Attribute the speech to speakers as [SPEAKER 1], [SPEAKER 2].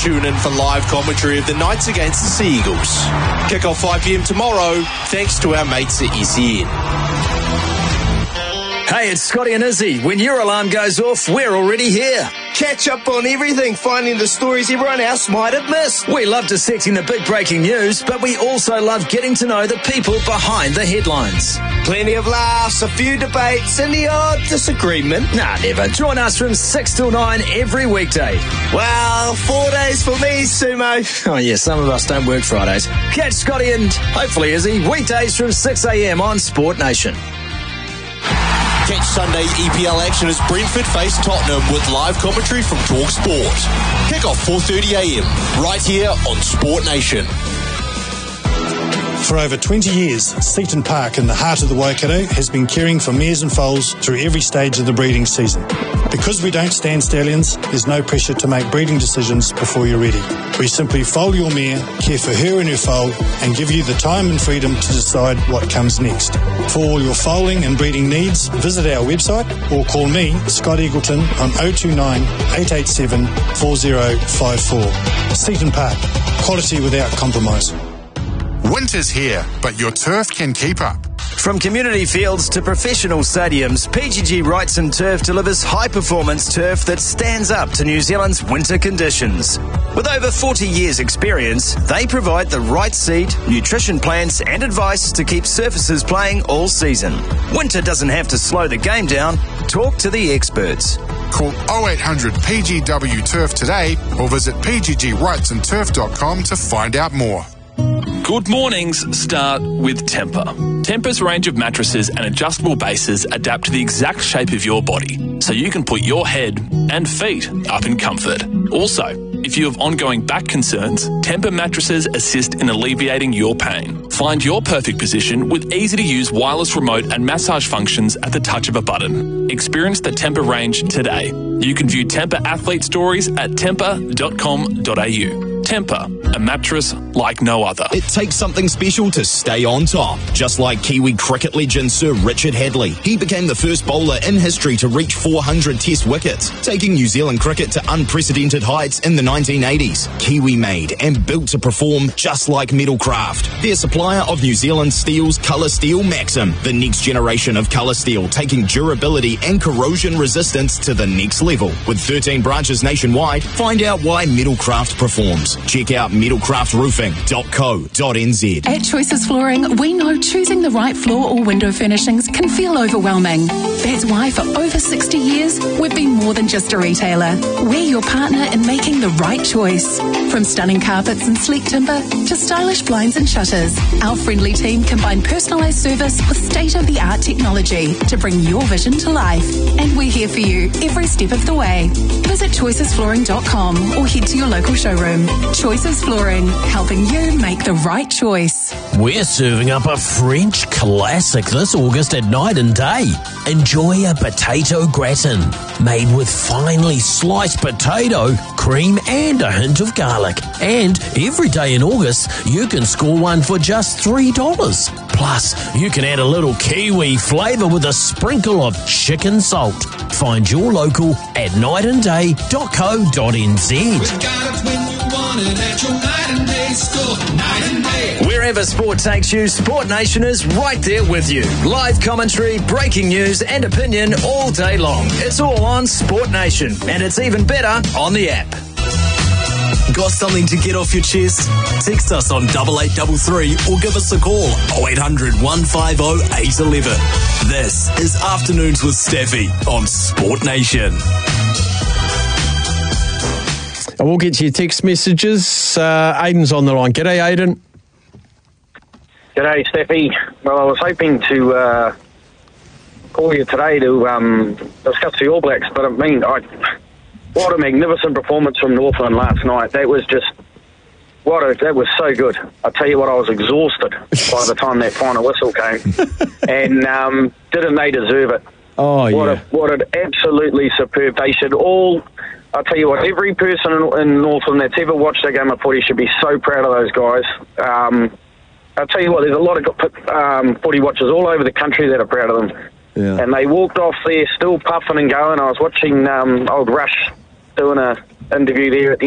[SPEAKER 1] tune in for live commentary of the Knights against the Sea Eagles. Kick off 5 p.m. tomorrow, thanks to our mates at SEN.
[SPEAKER 2] Hey, it's Scotty and Izzy. When your alarm goes off, we're already here.
[SPEAKER 3] Catch up on everything, finding the stories everyone else might have missed.
[SPEAKER 2] We love dissecting the big breaking news, but we also love getting to know the people behind the headlines.
[SPEAKER 3] Plenty of laughs, a few debates, and the odd disagreement.
[SPEAKER 2] Nah, never. Join us from 6 till 9 every weekday.
[SPEAKER 3] Well, 4 days for me, Sumo.
[SPEAKER 2] Oh, yeah, some of us don't work Fridays. Catch Scotty and hopefully Izzy weekdays from 6 a.m. on Sport Nation.
[SPEAKER 1] Catch Sunday EPL action as Brentford face Tottenham with live commentary from Talk Sport. Kick off 4:30 a.m. right here on Sport Nation.
[SPEAKER 4] For over 20 years, Seaton Park in the heart of the Waikato has been caring for mares and foals through every stage of the breeding season. Because we don't stand stallions, there's no pressure to make breeding decisions before you're ready. We simply foal your mare, care for her and her foal, and give you the time and freedom to decide what comes next. For all your foaling and breeding needs, visit our website or call me, Scott Eagleton, on 029 887 4054. Seaton Park, quality without compromise.
[SPEAKER 5] Winter's here, but your turf can keep up.
[SPEAKER 2] From community fields to professional stadiums, PGG Wrightson and Turf delivers high-performance turf that stands up to New Zealand's winter conditions. With over 40 years' experience, they provide the right seed, nutrition plans and advice to keep surfaces playing all season. Winter doesn't have to slow the game down. Talk to the experts.
[SPEAKER 5] Call 0800 PGW Turf today or visit pggwrightsandturf.com to find out more.
[SPEAKER 6] Good mornings start with Tempur. Tempur's range of mattresses and adjustable bases adapt to the exact shape of your body, so you can put your head and feet up in comfort. Also, if you have ongoing back concerns, Tempur mattresses assist in alleviating your pain. Find your perfect position with easy-to-use wireless remote and massage functions at the touch of a button. Experience the Tempur range today. You can view Tempur athlete stories at tempur.com.au. Tempur, a mattress like no other.
[SPEAKER 7] It takes something special to stay on top. Just like Kiwi cricket legend Sir Richard Hadley. He became the first bowler in history to reach 400 test wickets, taking New Zealand cricket to unprecedented heights in the 1980s. Kiwi made and built to perform just like Metalcraft. Their supplier of New Zealand Steel's Colour Steel Maxim, the next generation of colour steel, taking durability and corrosion resistance to the next level. With 13 branches nationwide, find out why Metalcraft performs. Check out metalcraftroofing.co.nz.
[SPEAKER 8] At Choices Flooring, we know choosing the right floor or window furnishings can feel overwhelming. That's why for over 60 years, we've been more than just a retailer. We're your partner in making the right choice. From stunning carpets and sleek timber to stylish blinds and shutters, our friendly team combine personalised service with state-of-the-art technology to bring your vision to life. And we're here for you every step of the way. Visit choicesflooring.com or head to your local showroom. Choices Flooring, helping you make the right choice.
[SPEAKER 9] We're serving up a French classic this August at Night and Day. Enjoy a potato gratin made with finely sliced potato, cream and a hint of garlic. And every day in August, you can score one for just $3. Plus, you can add a little Kiwi flavour with a sprinkle of chicken salt. Find your local at nightandday.co.nz.
[SPEAKER 2] Wherever sport takes you, Sport Nation is right there with you. Live commentary, breaking news and opinion all day long. It's all on Sport Nation, and it's even better on the app.
[SPEAKER 10] Got something to get off your chest? Text us on 8833 or give us a call 0800 150 811. This is Afternoons with Staffy on Sport Nation.
[SPEAKER 11] I will get to your text messages. Aidan's on the line. G'day, Aidan.
[SPEAKER 12] G'day, Steffi. Well, I was hoping to call you today to discuss the All Blacks, but I mean, what a magnificent performance from Northland last night. That was just, that was so good. I tell you what, I was exhausted by the time that final whistle came. And didn't they deserve it?
[SPEAKER 11] Oh, yeah.
[SPEAKER 12] What an absolutely superb. They should all... I'll tell you what, every person in Northland that's ever watched a game of footy should be so proud of those guys. I'll tell you what, there's a lot of footy watchers all over the country that are proud of them.
[SPEAKER 11] Yeah.
[SPEAKER 12] And they walked off there still puffing and going. I was watching old Rush doing an interview there at the